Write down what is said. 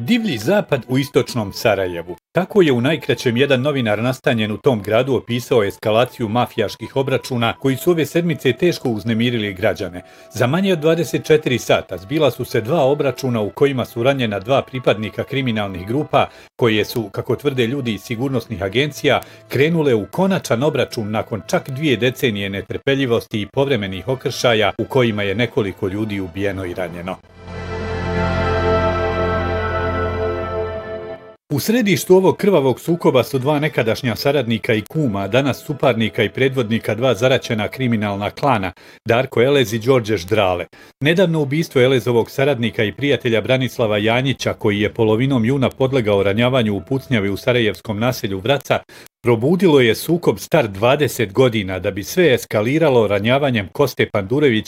Divlji zapad u istočnom Sarajevu. Tako je u najkraćem jedan novinar nastanjen u tom gradu opisao eskalaciju mafijaških obračuna koji su ove sedmice teško uznemirili građane. Za manje od 24 sata zbila su se dva obračuna u kojima su ranjena dva pripadnika kriminalnih grupa koje su, kako tvrde ljudi iz sigurnosnih agencija, krenule u konačan obračun nakon čak 2 decenije netrpeljivosti i povremenih okršaja u kojima je nekoliko ljudi ubijeno i ranjeno. U središtu ovog krvavog sukoba su dva nekadašnja saradnika i kuma, danas suparnika i predvodnika dva zaraćena kriminalna klana, Darko Elez i Đorđe Ždrale. Nedavno ubistvo Elezovog saradnika i prijatelja Branislava Janjića, koji je polovinom juna podlegao ranjavanju u pucnjavi u sarajevskom naselju Vraca, probudilo je sukob star 20 godina da bi sve eskaliralo ranjavanjem Koste Pandurevića